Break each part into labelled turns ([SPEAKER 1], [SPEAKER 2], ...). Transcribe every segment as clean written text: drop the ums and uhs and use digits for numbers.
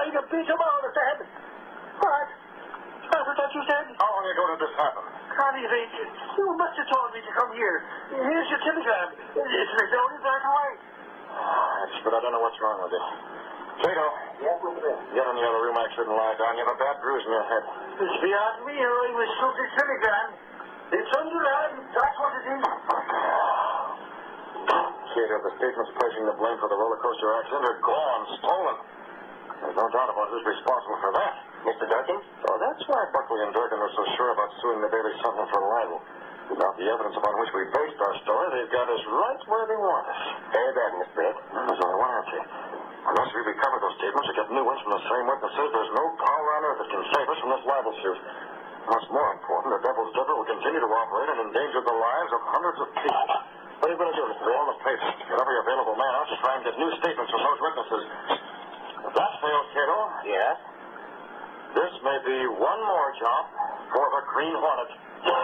[SPEAKER 1] night and beat them all, understand? What? That's what you said?
[SPEAKER 2] How long ago did this happen?
[SPEAKER 1] Connie, you must have told me to come here. Here's your telegram. It's resolved right away.
[SPEAKER 2] But I don't know what's wrong with you. Cato.
[SPEAKER 1] Yes, Mr. Ben.
[SPEAKER 2] Get in the other room. I shouldn't lie down. You have a bad bruise in your head.
[SPEAKER 1] It's beyond me how I was told this telegram. It's underlined. That's what it is.
[SPEAKER 2] Cato, the statements placing the blame for the roller coaster accident are gone, stolen. There's no doubt about who's responsible for that.
[SPEAKER 3] Mr. Durkin?
[SPEAKER 2] Oh, that's why Buckley and Durkin were so sure about suing the Daily Sentinel for libel. Without the evidence upon which we based our story, they've got us right where they want us.
[SPEAKER 3] Very bad, Mr. Brett.
[SPEAKER 2] There's only one answer. Unless we recover those statements or get new ones from the same witnesses, there's no power on earth that can save us from this libel suit. What's more important, the Devil's Dipper will continue to operate and endanger the lives of hundreds of people. What are you going to do, Mr. All the papers, get every available man out to try and get new statements from those witnesses. If that fails, Cato,
[SPEAKER 3] Yes?
[SPEAKER 2] this may be one more job for the Green Hornet.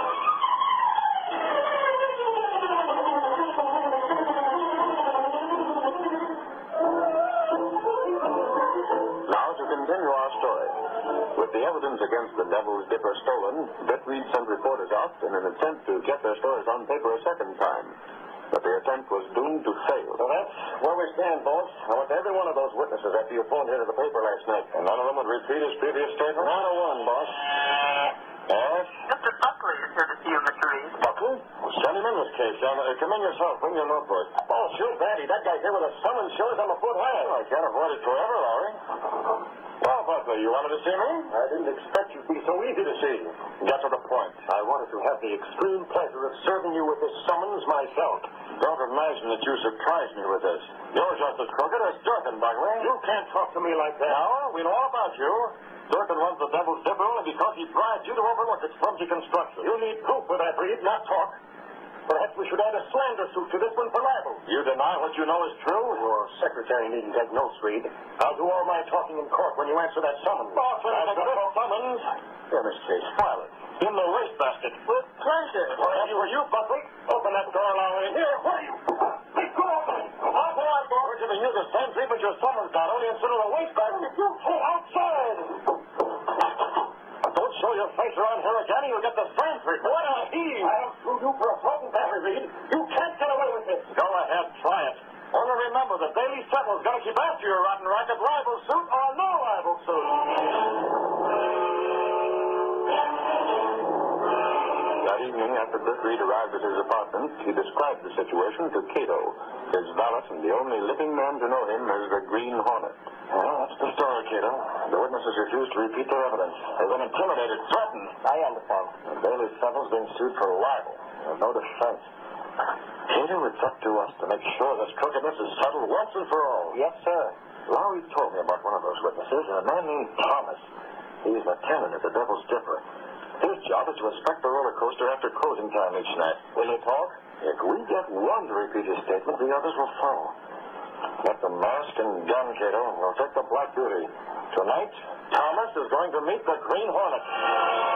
[SPEAKER 4] Now to continue our story. With the evidence against the Devil's Dipper stolen, Britt Reed sent reporters out in an attempt to get their stories on paper a second time. But the attempt was doomed to fail.
[SPEAKER 2] So that's where we stand, boss. I went to every one of those witnesses after you phoned here to the paper last night. And none of them would repeat his previous statement? Not a one, boss. Yes?
[SPEAKER 5] Mr. Buckley is here to see you, Mr. Reed.
[SPEAKER 2] Buckley? Well, send him in this case. Come in yourself. Bring your notebook. Oh, shoot, Daddy. That guy here with a summons shows I'm a foot high. Well, I can't avoid it forever, Lowry. Well, Buckley, you wanted to see me? I didn't expect you'd be so easy to see. Get to the point. I wanted to have the extreme pleasure of serving you with this summons myself. Don't imagine that you surprised me with this. You're just as crooked as Durkin, Buckley. You can't talk to me like that. No, we know all about you. Durkin runs the Devil's Dipper only because he bribed you to overlook its clumsy construction. You need proof for that, Reed, not talk. Perhaps we should add a slander suit to this one for libel. You deny what you know is true? Your secretary needn't take notes, Reed. I'll do all my talking in court when you answer that summons. Boss, when I get that summons. Here, Miss Chase, file it. In the wastebasket. With pleasure. Were you, Buckley? Open that door, Lowry. Here, what are you? Let go of me. I'll go on, boss. We're giving you the same treatment your summons got, only instead of the wastebasket. You pull outside. Don't show your face around here again, and you'll get the same treatment. What a heave! I'll sue you for a floating battery, Reed. You can't get away with this. Go ahead, try it. Only remember, the Daily Sentinel's going to keep after your rotten racket, libel suit or no libel suit.
[SPEAKER 4] That evening, after Britt Reed arrived at his apartment, he described the situation to Cato, his valet and the only living man to know him as the Green Hornet.
[SPEAKER 2] Well, that's the story, Cato. The witnesses refused to repeat their evidence. They've been intimidated, threatened.
[SPEAKER 3] I understand.
[SPEAKER 2] The Daily Sentinel's being sued for libel. There's no defense. Cato, it's up to us to make sure this crookedness is settled once and for all.
[SPEAKER 3] Yes, sir.
[SPEAKER 2] Lowry told me about one of those witnesses, a man named Thomas. He's a tenant at the Devil's Dipper. His job is to inspect the roller coaster after closing time each night. Will you talk? If we get one to repeat his statement, the others will follow. Get the mask and gun, Cato, and we'll take the Black Beauty. Tonight, Thomas is going to meet the Green Hornet.